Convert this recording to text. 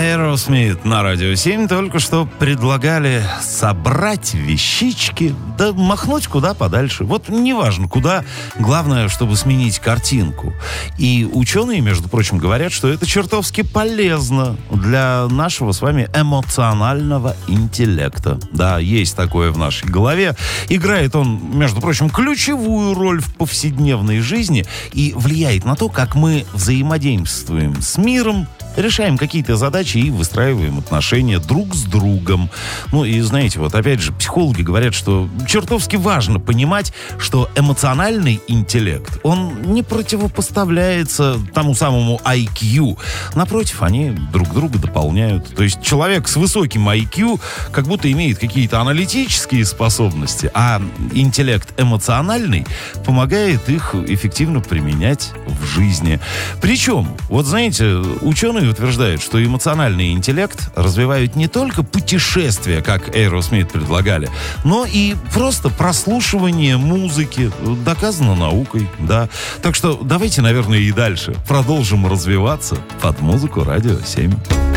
Aerosmith на Радио 7 только что предлагали собрать вещички, да махнуть куда подальше. Вот неважно куда, главное, чтобы сменить картинку. И ученые, между прочим, говорят, что это чертовски полезно для нашего с вами эмоционального интеллекта. Да, есть такое в нашей голове. Играет он, между прочим, ключевую роль в повседневной жизни и влияет на то, как мы взаимодействуем с миром, решаем какие-то задачи и выстраиваем отношения друг с другом. Ну и знаете, вот опять же, психологи говорят, что чертовски важно понимать, что эмоциональный интеллект, он не противопоставляется тому самому IQ. Напротив, они друг друга дополняют. То есть человек с высоким IQ как будто имеет какие-то аналитические способности, а интеллект эмоциональный помогает их эффективно применять в жизни. Причем, вот знаете, ученые утверждают, что эмоциональный интеллект развивают не только путешествия, как Aerosmith предлагали, но и просто прослушивание музыки. Доказано наукой, да. Так что давайте, наверное, и дальше продолжим развиваться под музыку Радио 7.